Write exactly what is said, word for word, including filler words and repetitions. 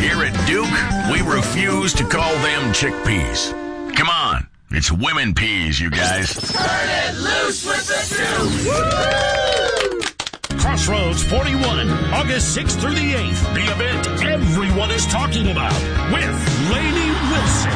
Here at Duke, we refuse to call them chickpeas. Come on, it's women peas, you guys. Turn it loose with the Duke! Crossroads forty-one, August sixth through the eighth. The event everyone is talking about with Lainey Wilson.